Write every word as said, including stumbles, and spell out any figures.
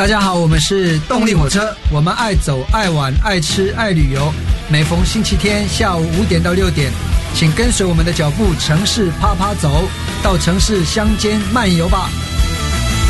大家好，我们是动力火车，我们爱走爱玩爱吃爱旅游，每逢星期天下午五点到六点，请跟随我们的脚步，城市啪啪走，到城市乡间漫游吧。